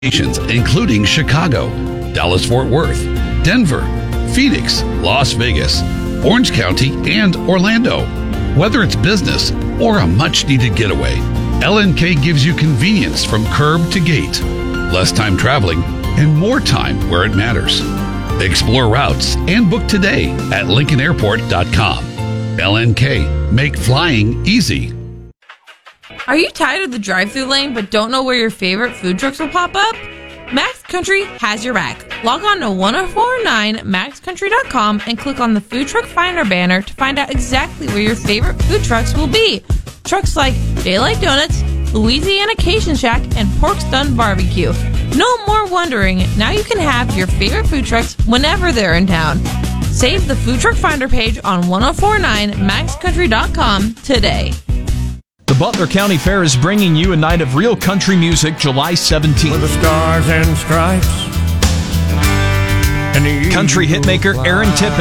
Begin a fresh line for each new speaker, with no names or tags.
including Chicago, Dallas-Fort Worth, Denver, Phoenix, Las Vegas, Orange County, and Orlando. Whether it's business or a much-needed getaway, LNK gives you convenience from curb to gate, less time traveling, and more time where it matters. Explore routes and book today at LincolnAirport.com. LNK, make flying easy.
Are you tired of the drive-thru lane but don't know where your favorite food trucks will pop up? Max Country has your back. Log on to 1049maxcountry.com and click on the Food Truck Finder banner to find out exactly where your favorite food trucks will be. Trucks like Daylight Donuts, Louisiana Cajun Shack, and Pork Stun Barbecue. No more wondering. Now you can have your favorite food trucks whenever they're in town. Save the Food Truck Finder page on 1049maxcountry.com today.
The Butler County Fair is bringing you a night of real country music July 17th.
With the stars and stripes. And
country hitmaker Aaron Tippin